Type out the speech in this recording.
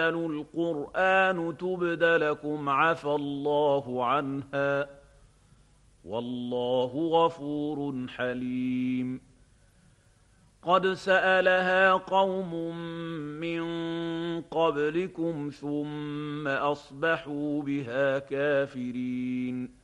القرآن تبد لكم عفى الله عنها والله غفور حليم. قد سألها قوم من قبلكم ثم أصبحوا بها كافرين.